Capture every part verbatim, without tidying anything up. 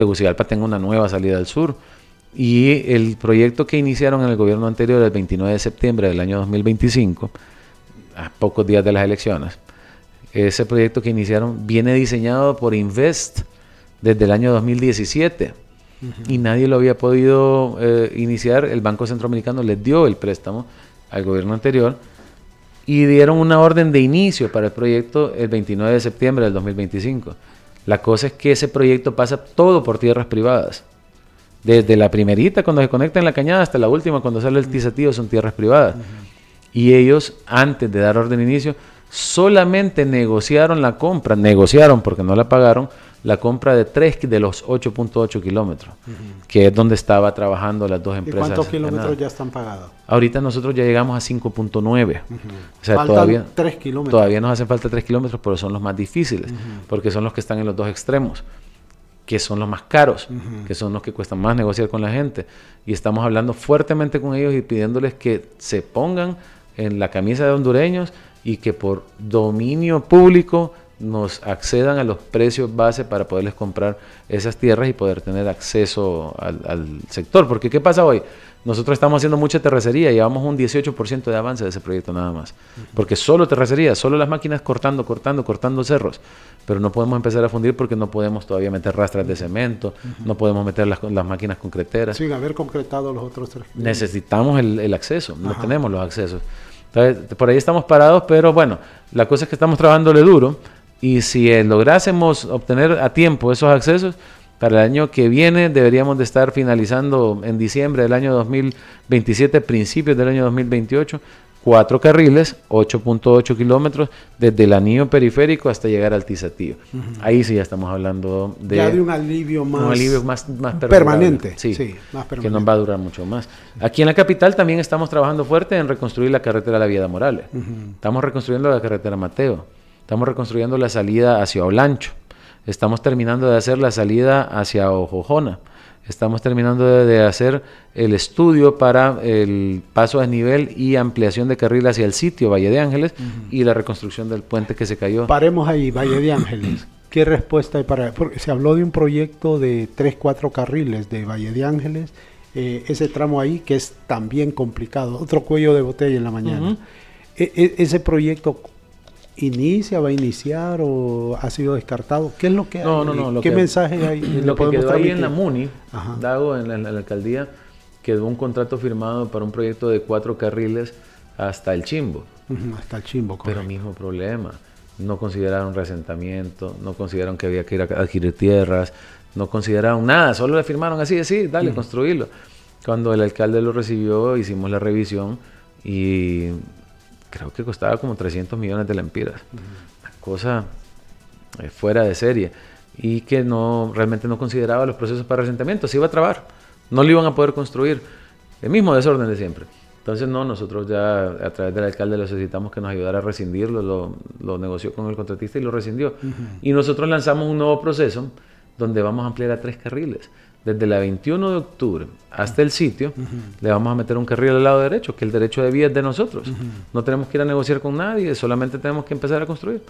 Tegucigalpa tenga una nueva salida al sur. Y el proyecto que iniciaron en el gobierno anterior, el veintinueve de septiembre del año dos mil veinticinco, a pocos días de las elecciones, ese proyecto que iniciaron viene diseñado por Invest desde el año dos mil diecisiete. Uh-huh. Y nadie lo había podido eh, iniciar. El Banco Centroamericano les dio el préstamo al gobierno anterior y dieron una orden de inicio para el proyecto el veintinueve de septiembre del dos mil veinticinco. La cosa es que ese proyecto pasa todo por tierras privadas. Desde la primerita cuando se conecta en la cañada hasta la última cuando sale el tizatío son tierras privadas. Uh-huh. Y ellos, antes de dar orden de inicio, solamente negociaron la compra, negociaron porque no la pagaron, la compra de tres de los ocho punto ocho kilómetros, uh-huh. que es donde estaba trabajando las dos empresas. ¿Y cuántos kilómetros ganadas. Ya están pagados? Ahorita nosotros ya llegamos a cinco punto nueve. Uh-huh. O sea, faltan todavía, tres kilómetros. Todavía nos hacen falta tres kilómetros, pero son los más difíciles, uh-huh. porque son los que están en los dos extremos, que son los más caros, uh-huh. que son los que cuestan más negociar con la gente. Y estamos hablando fuertemente con ellos y pidiéndoles que se pongan en la camisa de hondureños y que por dominio público nos accedan a los precios base para poderles comprar esas tierras y poder tener acceso al, al sector. Porque ¿qué pasa hoy? Nosotros estamos haciendo mucha terracería, llevamos un dieciocho por ciento de avance de ese proyecto nada más. Uh-huh. Porque solo terracería, solo las máquinas cortando, cortando, cortando cerros. Pero no podemos empezar a fundir porque no podemos todavía meter rastras de cemento, uh-huh. no podemos meter las, las máquinas concreteras. Sin haber concretado los otros tres. Necesitamos el, el acceso, Ajá. no tenemos los accesos. Entonces, por ahí estamos parados, pero bueno, la cosa es que estamos trabajándole duro y si eh, lográsemos obtener a tiempo esos accesos, para el año que viene deberíamos de estar finalizando en diciembre del año dos mil veintisiete, principios del año dos mil veintiocho, cuatro carriles, ocho punto ocho kilómetros, desde el anillo periférico hasta llegar al Tizatío. Uh-huh. Ahí sí ya estamos hablando de... Ya de un alivio más... Un alivio más, más permanente. Sí, sí, más permanente. Que nos va a durar mucho más. Aquí en la capital también estamos trabajando fuerte en reconstruir la carretera La Vieda Morales. Uh-huh. Estamos reconstruyendo la carretera Mateo. Estamos reconstruyendo la salida hacia Olancho. Estamos terminando de hacer la salida hacia Ojojona. Estamos terminando de, de hacer el estudio para el paso a desnivel y ampliación de carril hacia el sitio Valle de Ángeles uh-huh. y la reconstrucción del puente que se cayó. Paremos ahí, Valle de Ángeles. ¿Qué respuesta hay para...? Porque se habló de un proyecto de tres, cuatro carriles de Valle de Ángeles. Eh, ese tramo ahí que es también complicado. Otro cuello de botella en la mañana. Uh-huh. E- e- ese proyecto... ¿Inicia, va a iniciar o ha sido descartado? ¿Qué es lo que hay? No, no, no. ¿Qué que, mensaje hay? Lo que quedó ahí en la MUNI, Ajá. Dago, en la, en la alcaldía, quedó un contrato firmado para un proyecto de cuatro carriles hasta el Chimbo. Uh-huh, hasta el Chimbo, correcto. Pero mismo problema. No consideraron resentamiento, no consideraron que había que ir a adquirir tierras, no consideraron nada, solo le firmaron así, así, dale, uh-huh. construirlo. Cuando el alcalde lo recibió, hicimos la revisión y... creo que costaba como trescientos millones de lempiras. Uh-huh. Una cosa eh, fuera de serie. Y que no realmente no consideraba los procesos para resentamiento. Se iba a trabar. No lo iban a poder construir. El mismo desorden de siempre. Entonces, no, nosotros ya a través del alcalde le solicitamos que nos ayudara a rescindirlo. Lo, lo negoció con el contratista y lo rescindió. Uh-huh. Y nosotros lanzamos un nuevo proceso donde vamos a ampliar a tres carriles. Desde la veintiuno de octubre hasta el sitio, uh-huh. le vamos a meter un carril al lado derecho, que el derecho de vía es de nosotros. Uh-huh. No tenemos que ir a negociar con nadie, solamente tenemos que empezar a construir.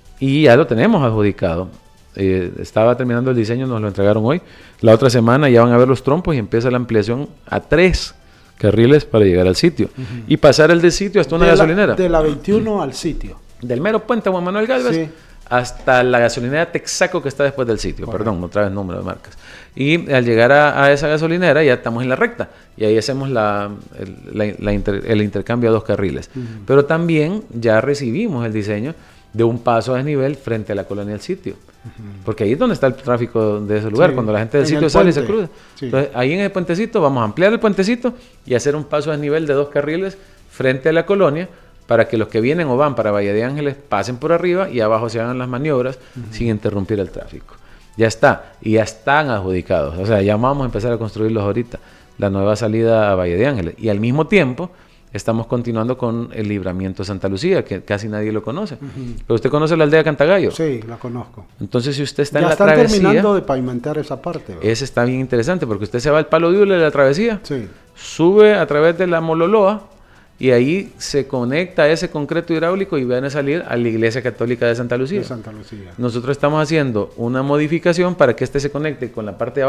Y ya lo tenemos adjudicado. Eh, estaba terminando el diseño, nos lo entregaron hoy. La otra semana ya van a ver los trompos y empieza la ampliación a tres carriles para llegar al sitio. Uh-huh. Y pasar el del sitio hasta una de gasolinera. La, de la veintiuno uh-huh. al sitio. Del mero puente Juan Manuel Gálvez. Sí. Hasta la gasolinera Texaco que está después del sitio, Correcto. Perdón, otra vez número de marcas. Y al llegar a, a esa gasolinera ya estamos en la recta y ahí hacemos la, el, la, la inter, el intercambio a dos carriles. Uh-huh. Pero también ya recibimos el diseño de un paso a desnivel frente a la colonia del sitio. Uh-huh. Porque ahí es donde está el tráfico de ese lugar, sí, cuando la gente del sitio sale y se cruza. Sí. Entonces ahí en el puentecito vamos a ampliar el puentecito y hacer un paso a desnivel de dos carriles frente a la colonia, para que los que vienen o van para Valle de Ángeles pasen por arriba y abajo se hagan las maniobras uh-huh. sin interrumpir el tráfico. Ya está, y ya están adjudicados. O sea, ya vamos a empezar a construirlos ahorita, la nueva salida a Valle de Ángeles. Y al mismo tiempo estamos continuando con el libramiento Santa Lucía, que casi nadie lo conoce. Uh-huh. Pero usted conoce la aldea Cantagallo. Sí, la conozco. Entonces, si usted está ya en la están travesía... terminando de pavimentar esa parte, ¿verdad? Ese está bien interesante, porque usted se va al Palo de Hule de la travesía, sí. sube a través de la Mololoa, y ahí se conecta ese concreto hidráulico y van a salir a la Iglesia Católica de Santa Lucía. De Santa Lucía. Nosotros estamos haciendo una modificación para que este se conecte con la parte de abajo